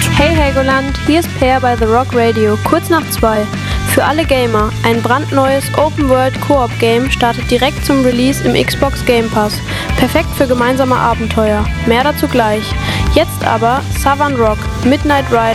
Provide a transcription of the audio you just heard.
Hey Helgoland, hier ist Per bei The Rock Radio, kurz nach 2. Für alle Gamer, ein brandneues Open-World-Koop-Game startet direkt zum Release im Xbox Game Pass. Perfekt für gemeinsame Abenteuer. Mehr dazu gleich. Jetzt aber Southern Rock, Midnight Rider.